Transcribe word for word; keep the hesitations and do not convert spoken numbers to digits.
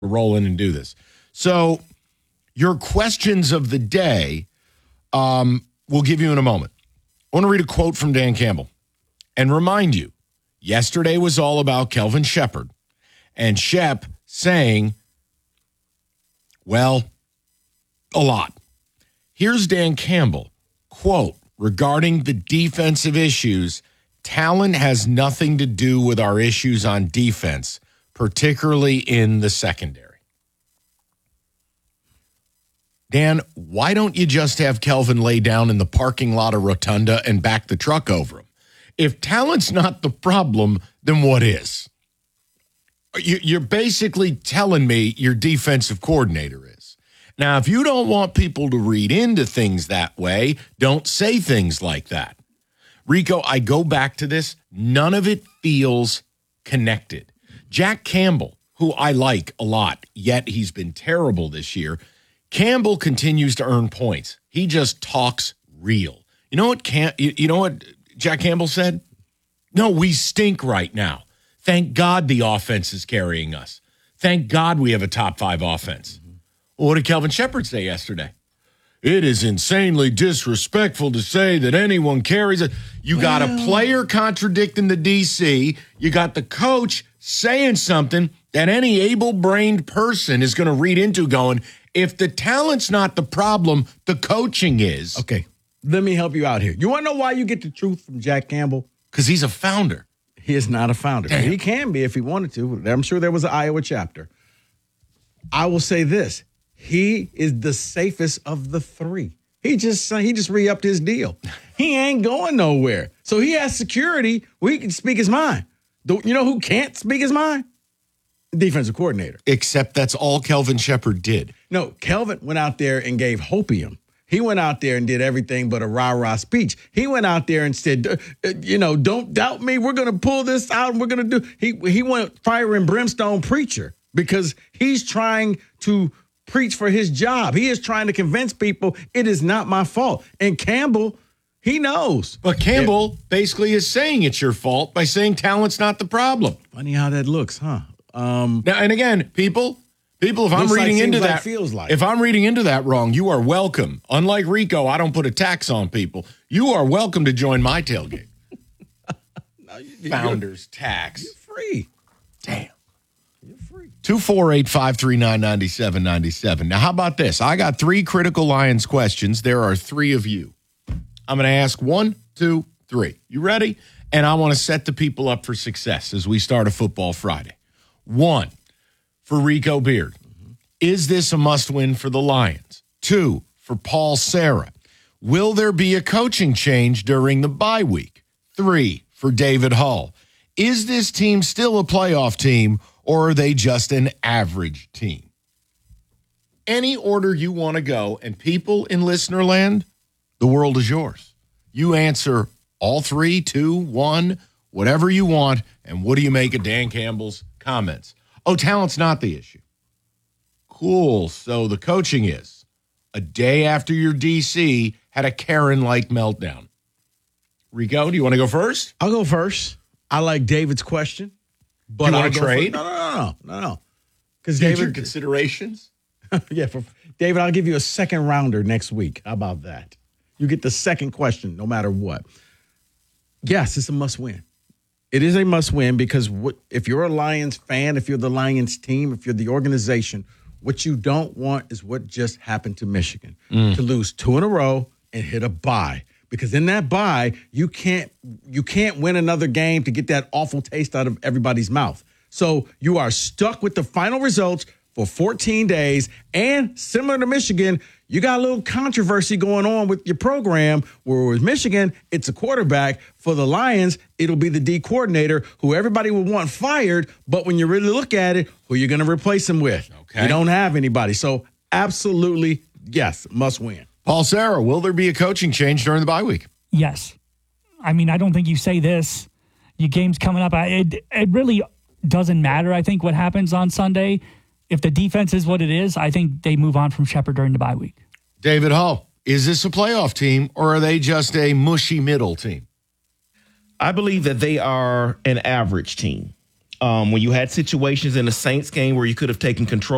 roll in and do this. So your questions of the day um, we'll give you in a moment. I want to read a quote from Dan Campbell and remind you, yesterday was all about Kelvin Sheppard and Shep saying, well, a lot. Here's Dan Campbell, quote, regarding the defensive issues, talent has nothing to do with our issues on defense, particularly in the secondary. Dan, why don't you just have Kelvin lay down in the parking lot of Rotunda and back the truck over him? If talent's not the problem, then what is? You're basically telling me your defensive coordinator is. Now, if you don't want people to read into things that way, don't say things like that. Rico, I go back to this. None of it feels connected. Jack Campbell, who I like a lot, yet he's been terrible this year, Campbell continues to earn points. He just talks real. You know what Cam- you know what Jack Campbell said? No, we stink right now. Thank God the offense is carrying us. Thank God we have a top five offense. Mm-hmm. Well, what did Kelvin Sheppard say yesterday? It is insanely disrespectful to say that anyone carries it. You well. got a player contradicting the D C. You got the coach saying something that any able-brained person is going to read into going, if the talent's not the problem, the coaching is. Okay, let me help you out here. You want to know why you get the truth from Jack Campbell? Because he's a founder. He is not a founder. Damn. He can be if he wanted to. I'm sure there was an Iowa chapter. I will say this. He is the safest of the three. He just he just re-upped his deal. He ain't going nowhere. So he has security where he can speak his mind. You know who can't speak his mind? Defensive coordinator. Except that's all Kelvin Sheppard did. No, Kelvin went out there and gave hopium. He went out there and did everything but a rah-rah speech. He went out there and said, you know, don't doubt me. We're going to pull this out and we're going to do. He, he went fire and brimstone preacher because he's trying to preach for his job. He is trying to convince people it is not my fault. And Campbell, he knows. But Campbell yeah. basically is saying it's your fault by saying talent's not the problem. Funny how that looks, huh? Um, now, and again, people, people, if I'm reading like, into like, that, feels like. if I'm reading into that wrong, you are welcome. Unlike Rico, I don't put a tax on people. You are welcome to join my tailgate. no, you, Founders tax. You're free. Damn. You're free. two four eight, five three nine, nine seven nine seven. Now, how about this? I got three critical Lions questions. There are three of you. I'm going to ask one, two, three. You ready? And I want to set the people up for success as we start a Football Friday. One, for Rico Beard. Mm-hmm. Is this a must-win for the Lions? Two, for Paul Serra. Will there be a coaching change during the bye week? Three, for David Hull. Is this team still a playoff team, or are they just an average team? Any order you want to go, and people in listener land, the world is yours. You answer all three, two, one, whatever you want, and what do you make of Dan Campbell's comments? Oh, talent's not the issue. Cool. So the coaching is a day after your D C had a Karen-like meltdown. Rico, do you want to go first? I'll go first. I like David's question. But do you want to trade? No, no, no, no, no. Because David considerations. yeah, for David, I'll give you a second rounder next week. How about that? You get the second question, no matter what. Yes, it's a must-win. It is a must-win because what, if you're a Lions fan, if you're the Lions team, if you're the organization, what you don't want is what just happened to Michigan, mm. to lose two in a row and hit a bye. Because in that bye, you can't you can't win another game to get that awful taste out of everybody's mouth. So you are stuck with the final results for fourteen days. And similar to Michigan, you got a little controversy going on with your program, where with Michigan, it's a quarterback. For the Lions, it'll be the D coordinator who everybody will want fired. But when you really look at it, who you're going to replace him with? Okay. You don't have anybody. So absolutely, yes, must win. Paul Serra, will there be a coaching change during the bye week? Yes. I mean, I don't think you say this. Your game's coming up. It, it really doesn't matter, I think, what happens on Sunday. If the defense is what it is, I think they move on from Sheppard during the bye week. David Hull, is this a playoff team, or are they just a mushy middle team? I believe that they are an average team. Um, when you had situations in the Saints game where you could have taken control